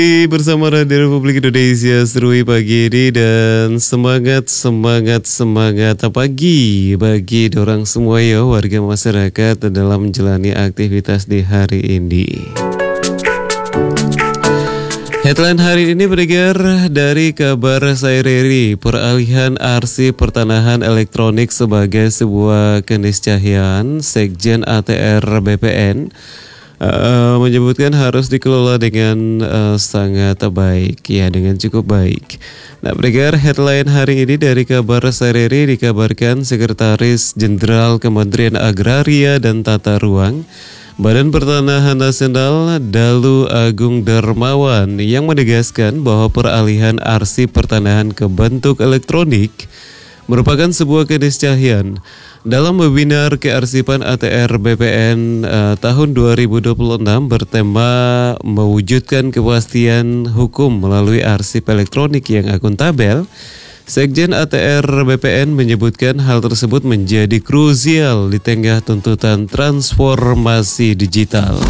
Bersama Radio Republik Indonesia Serui pagi ini dan semangat pagi bagi dorang semua ya warga masyarakat dalam menjalani aktivitas di hari ini. Headline hari ini beredar dari kabar Saireri, peralihan arsip pertanahan elektronik sebagai sebuah keniscayaan. Sekjen ATR BPN menyebutkan harus dikelola dengan sangat baik, ya dengan cukup baik. Nah, beredar headline hari ini dari kabar Saireri dikabarkan Sekretaris Jenderal Kementerian Agraria dan Tata Ruang Badan Pertanahan Nasional Dalu Agung Darmawan yang menegaskan bahwa peralihan arsip pertanahan ke bentuk elektronik merupakan sebuah keniscayaan. Dalam webinar kearsipan ATR BPN tahun 2026 bertema mewujudkan kepastian hukum melalui arsip elektronik yang akuntabel, Sekjen ATR BPN menyebutkan hal tersebut menjadi krusial di tengah tuntutan transformasi digital.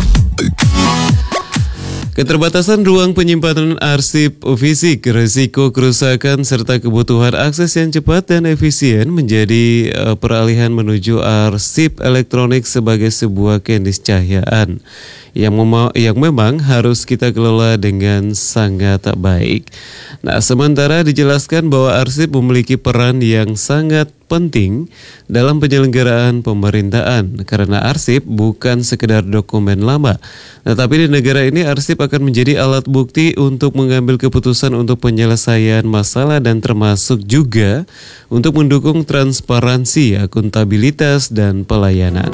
Keterbatasan ruang penyimpanan arsip fisik, risiko kerusakan, serta kebutuhan akses yang cepat dan efisien menjadi peralihan menuju arsip elektronik sebagai sebuah keniscayaan yang memang harus kita kelola dengan sangat baik. Nah, sementara dijelaskan bahwa arsip memiliki peran yang sangat penting dalam penyelenggaraan pemerintahan karena arsip bukan sekedar dokumen lama, tetapi di negara ini arsip akan menjadi alat bukti untuk mengambil keputusan untuk penyelesaian masalah dan termasuk juga untuk mendukung transparansi, akuntabilitas, dan pelayanan.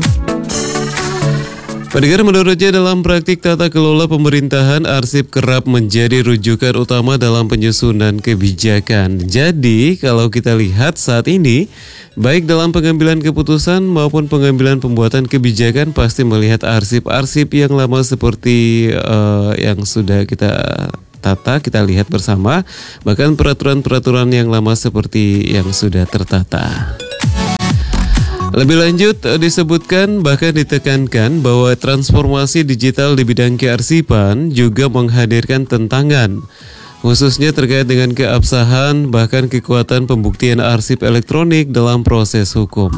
Pendengar, menurutnya dalam praktik tata kelola pemerintahan, arsip kerap menjadi rujukan utama dalam penyusunan kebijakan. Jadi, kalau kita lihat saat ini, baik dalam pengambilan keputusan maupun pengambilan pembuatan kebijakan pasti melihat arsip-arsip yang lama seperti yang sudah kita tata, kita lihat bersama, bahkan peraturan-peraturan yang lama seperti yang sudah tertata. Lebih lanjut disebutkan bahkan ditekankan bahwa transformasi digital di bidang kearsipan juga menghadirkan tantangan, khususnya terkait dengan keabsahan bahkan kekuatan pembuktian arsip elektronik dalam proses hukum.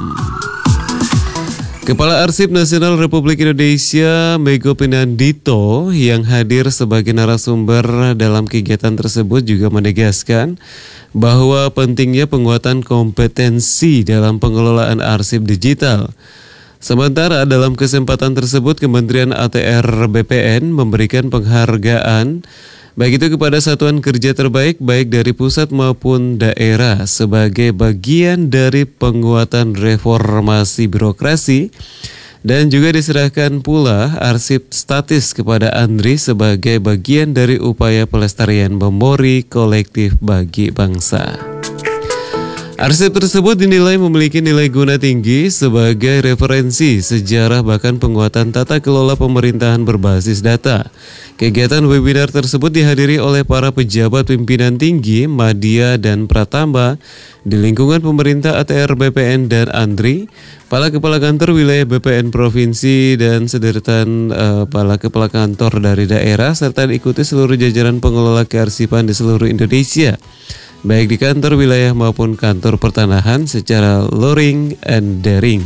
Kepala Arsip Nasional Republik Indonesia Mego Pinandito yang hadir sebagai narasumber dalam kegiatan tersebut juga menegaskan bahwa pentingnya penguatan kompetensi dalam pengelolaan arsip digital. Sementara dalam kesempatan tersebut Kementerian ATR BPN memberikan penghargaan baik itu kepada satuan kerja terbaik baik dari pusat maupun daerah sebagai bagian dari penguatan reformasi birokrasi, dan juga diserahkan pula arsip statis kepada Andri sebagai bagian dari upaya pelestarian memori kolektif bagi bangsa. Arsip tersebut dinilai memiliki nilai guna tinggi sebagai referensi sejarah bahkan penguatan tata kelola pemerintahan berbasis data. Kegiatan webinar tersebut dihadiri oleh para pejabat pimpinan tinggi, Madya dan Pratama di lingkungan pemerintah ATR BPN dan Andri, para kepala kantor wilayah BPN provinsi dan sederetan para kepala kantor dari daerah, serta diikuti seluruh jajaran pengelola kearsipan di seluruh Indonesia, baik di kantor wilayah maupun kantor pertanahan secara luring and daring.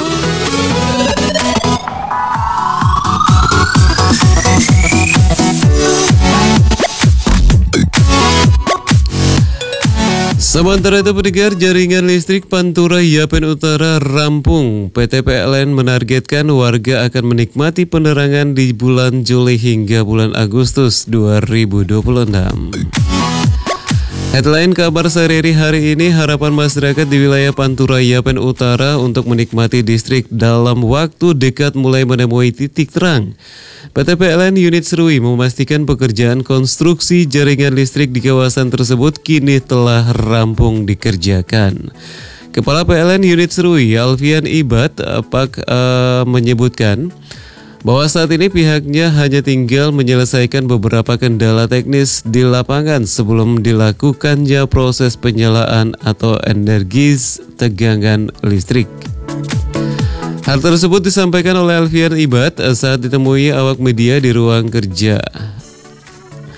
Sementara itu pendengar, jaringan listrik Pantura Yapen Utara rampung. PT PLN menargetkan warga akan menikmati penerangan di bulan Juli hingga bulan Agustus 2026. Headline kabar Saireri hari ini, harapan masyarakat di wilayah Pantura Yapen Utara untuk menikmati listrik dalam waktu dekat mulai menemui titik terang. PT PLN Unit Serui memastikan pekerjaan konstruksi jaringan listrik di kawasan tersebut kini telah rampung dikerjakan. Kepala PLN Unit Serui Alfian Ibad menyebutkan bahwa saat ini pihaknya hanya tinggal menyelesaikan beberapa kendala teknis di lapangan sebelum dilakukannya proses penyalaan atau energis tegangan listrik. Hal tersebut disampaikan oleh Alfian Ibad saat ditemui awak media di ruang kerja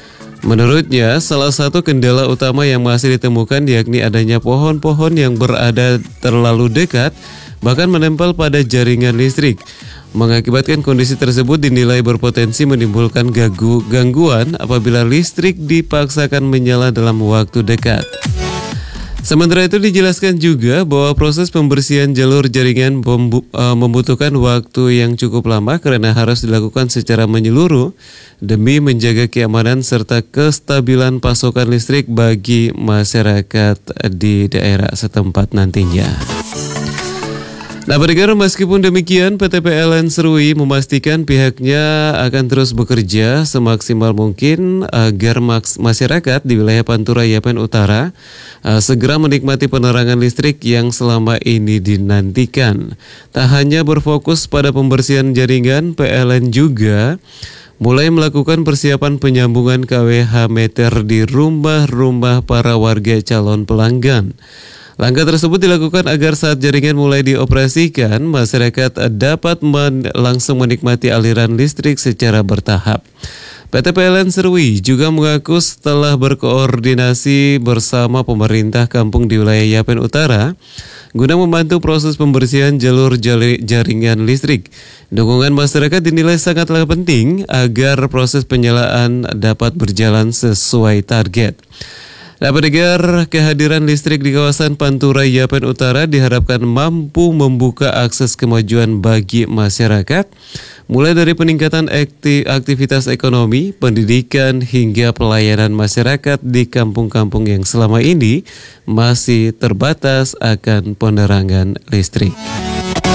Menurutnya, salah satu kendala utama yang masih ditemukan yakni adanya pohon-pohon yang berada terlalu dekat, bahkan menempel pada jaringan listrik. Mengakibatkan kondisi tersebut dinilai berpotensi menimbulkan gangguan apabila listrik dipaksakan menyala dalam waktu dekat. Sementara itu dijelaskan juga bahwa proses pembersihan jalur jaringan membutuhkan waktu yang cukup lama karena harus dilakukan secara menyeluruh demi menjaga keamanan serta kestabilan pasokan listrik bagi masyarakat di daerah setempat nantinya. Nah, pendengar, meskipun demikian, PT PLN Serui memastikan pihaknya akan terus bekerja semaksimal mungkin agar masyarakat di wilayah Pantura Yapen Utara segera menikmati penerangan listrik yang selama ini dinantikan. Tak hanya berfokus pada pembersihan jaringan, PLN juga mulai melakukan persiapan penyambungan KWH meter di rumah-rumah para warga calon pelanggan. Langkah tersebut dilakukan agar saat jaringan mulai dioperasikan, masyarakat dapat langsung menikmati aliran listrik secara bertahap. PT PLN Serui juga mengaku setelah berkoordinasi bersama pemerintah kampung di wilayah Yapen Utara guna membantu proses pembersihan jalur jaringan listrik. Dukungan masyarakat dinilai sangatlah penting agar proses penyalaan dapat berjalan sesuai target. Nah, pendengar, kehadiran listrik di kawasan Pantura Yapen Utara diharapkan mampu membuka akses kemajuan bagi masyarakat, mulai dari peningkatan aktivitas ekonomi, pendidikan, hingga pelayanan masyarakat di kampung-kampung yang selama ini masih terbatas akan penerangan listrik.